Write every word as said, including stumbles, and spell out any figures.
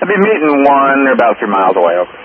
I'll be meeting one. They're about three miles away.